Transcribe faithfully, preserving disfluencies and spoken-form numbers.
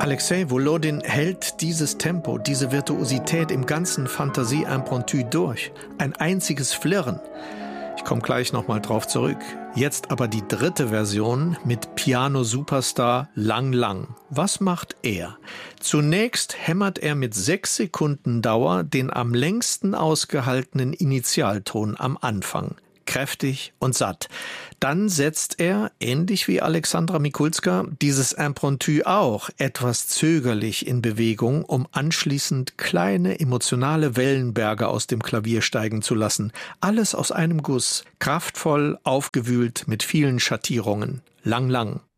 Alexei Volodin hält dieses Tempo, diese Virtuosität im ganzen Fantasie-Impromptu durch. Ein einziges Flirren. Ich komme gleich nochmal drauf zurück. Jetzt aber die dritte Version mit Piano-Superstar Lang Lang. Was macht er? Zunächst hämmert er mit sechs Sekunden Dauer den am längsten ausgehaltenen Initialton am Anfang. Kräftig und satt. Dann setzt er, ähnlich wie Alexandra Mikulska, dieses Impromptu auch etwas zögerlich in Bewegung, um anschließend kleine emotionale Wellenberge aus dem Klavier steigen zu lassen. Alles aus einem Guss, kraftvoll, aufgewühlt, mit vielen Schattierungen. Lang Lang.